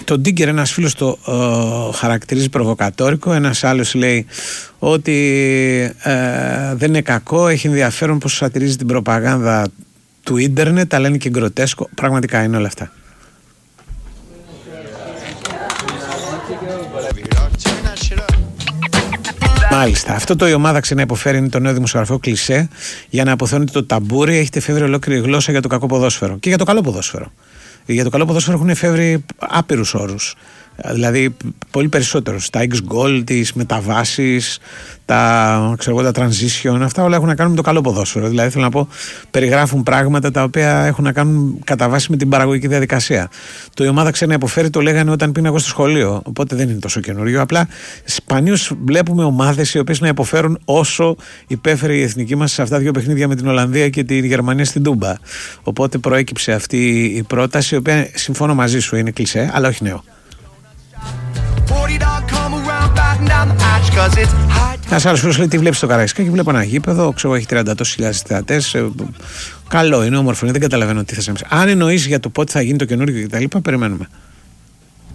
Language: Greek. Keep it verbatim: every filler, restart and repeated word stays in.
Το Ντίγκερ, ένας φίλος το ε, χαρακτηρίζει προβοκατόρικο, ένας άλλος λέει ότι ε, δεν είναι κακό, έχει ενδιαφέρον πως σατυρίζει την προπαγάνδα του ίντερνετ, αλλά είναι και γκροτέσκο. Πραγματικά είναι όλα αυτά. Μάλιστα. Αυτό το η ομάδα ξένα υποφέρει είναι το νέο δημοσιογραφικό κλισέ για να αποθεώνεται το ταμπούρι. Έχετε εφεύρει ολόκληρη γλώσσα για το κακό ποδόσφαιρο και για το καλό ποδόσφαιρο. Για το καλό ποδόσφαιρο έχουν εφεύρει άπειρους όρους. Δηλαδή πολύ περισσότερους. Τα X-Goal, τις μεταβάσεις, τα, ξέρω, τα transition, αυτά όλα έχουν να κάνουν με το καλό ποδόσφαιρο. Δηλαδή θέλω να πω, περιγράφουν πράγματα τα οποία έχουν να κάνουν κατά βάση με την παραγωγική διαδικασία. Το η ομάδα ξένα υποφέρει το λέγανε όταν πήγα εγώ στο σχολείο. Οπότε δεν είναι τόσο καινούριο. Απλά σπανίως βλέπουμε ομάδες οι οποίες να υποφέρουν όσο υπέφερε η εθνική μας σε αυτά δύο παιχνίδια με την Ολλανδία και την Γερμανία στην Τούμπα. Οπότε προέκυψε αυτή η πρόταση, η οποία συμφωνώ μαζί σου είναι κλισέ, αλλά όχι νέο. Ένας άλλος φίλος λέει τι βλέπεις στο Καραϊσκάκι. Βλέπω ένα γήπεδο, ξέρω έχει τριάντα τόσες χιλιάδες θεατές. Καλό είναι, όμορφο είναι, δεν καταλαβαίνω τι θες να πεις. Αν εννοείς για το πότε θα γίνει το καινούργιο κτλ., περιμένουμε.